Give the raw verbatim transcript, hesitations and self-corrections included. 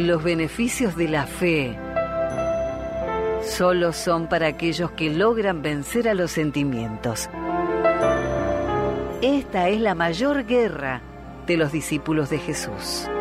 Los beneficios de la fe solo son para aquellos que logran vencer a los sentimientos. Esta es la mayor guerra de los discípulos de Jesús.